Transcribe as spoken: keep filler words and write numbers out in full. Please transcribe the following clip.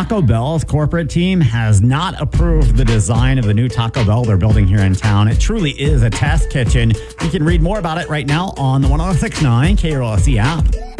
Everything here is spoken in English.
Taco Bell's corporate team has not approved the design of the new Taco Bell they're building here in town. It truly is a test kitchen. You can read more about it right now on the one oh six point nine K R O S C app.